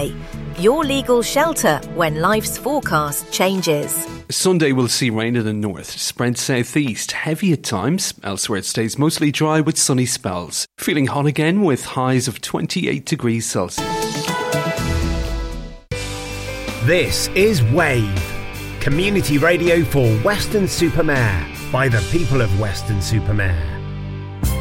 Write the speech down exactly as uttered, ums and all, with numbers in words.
Sunday, your legal shelter when life's forecast changes. Sunday will see rain in the north, spread southeast, heavy at times. Elsewhere it stays mostly dry with sunny spells. Feeling hot again with highs of twenty-eight degrees Celsius. This is Wave, community radio for Weston-super-Mare by the people of Weston-super-Mare.